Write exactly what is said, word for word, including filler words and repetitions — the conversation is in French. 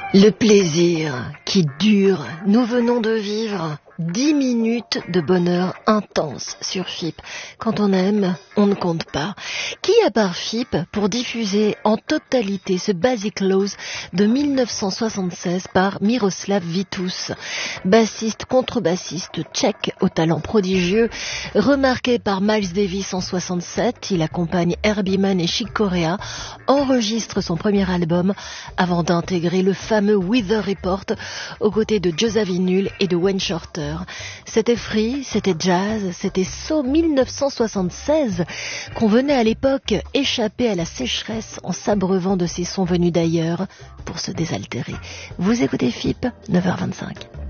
Le plaisir qui dure, nous venons de vivre dix minutes de bonheur intense sur F I P. Quand on aime, on ne compte pas. Qui a part F I P pour diffuser en totalité ce Basic Laws de mille neuf cent soixante-seize par Miroslav Vitous, bassiste contrebassiste tchèque au talent prodigieux, remarqué par Miles Davis en soixante-sept, il accompagne Herbie Mann et Chick Corea, enregistre son premier album avant d'intégrer le fameux Weather Report aux côtés de Joe Zawinul et de Wayne Shorter. C'était free, c'était jazz, c'était so mille neuf cent soixante-seize qu'on venait à l'époque échapper à la sécheresse en s'abreuvant de ces sons venus d'ailleurs pour se désaltérer. Vous écoutez F I P, neuf heures vingt-cinq.